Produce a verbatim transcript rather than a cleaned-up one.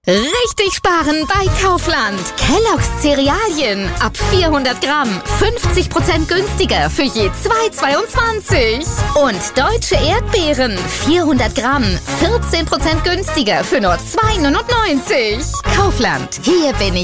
Richtig sparen bei Kaufland. Kellogg's Cerealien ab vierhundert Gramm fünfzig Prozent günstiger für je zwei Euro zweiundzwanzig. Und deutsche Erdbeeren vierhundert Gramm vierzehn Prozent günstiger für nur zwei Euro neunundneunzig. Kaufland, hier bin ich